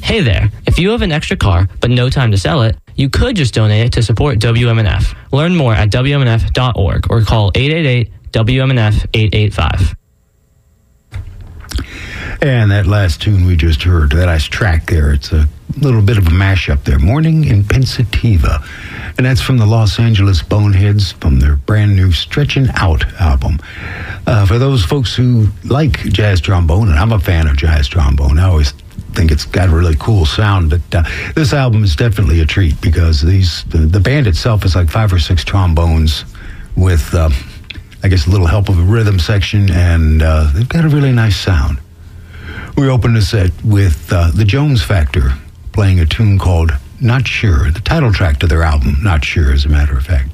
Hey there, if you have an extra car but no time to sell it, you could just donate it to support WMNF. Learn more at WMNF.org or call 888-WMNF-885. And that last tune we just heard, that last track there, it's a little bit of a mashup there. Morning in Pensativa. And that's from the Los Angeles Boneheads from their brand new Stretchin' Out album. For those folks who like jazz trombone, and I'm a fan of jazz trombone, I always think it's got a really cool sound, but this album is definitely a treat because the band itself is like 5 or 6 trombones with, I guess, a little help of a rhythm section, and they've got a really nice sound. We opened the set with the Jones Factor playing a tune called Not Sure, the title track to their album, Not Sure, as a matter of fact.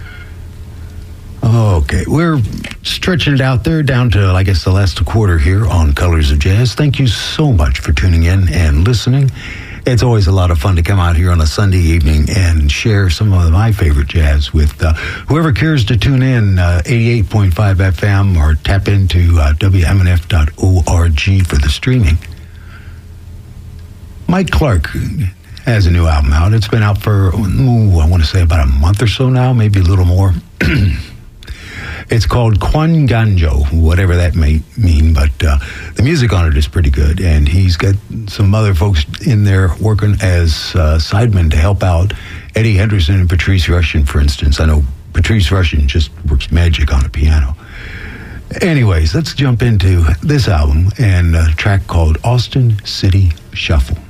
Okay, we're stretching it out there down to, I guess, the last quarter here on Colors of Jazz. Thank you so much for tuning in and listening. It's always a lot of fun to come out here on a Sunday evening and share some of my favorite jazz with whoever cares to tune in, 88.5 FM, or tap into WMNF.org for the streaming. Mike Clark has a new album out. It's been out for, I want to say about a month or so now, maybe a little more. It's called Kwanganjo, whatever that may mean, but the music on it is pretty good, and he's got some other folks in there working as sidemen to help out. Eddie Henderson and Patrice Rushen, for instance. I know Patrice Rushen just works magic on a piano. Anyways, let's jump into this album and a track called Austin City Shuffle.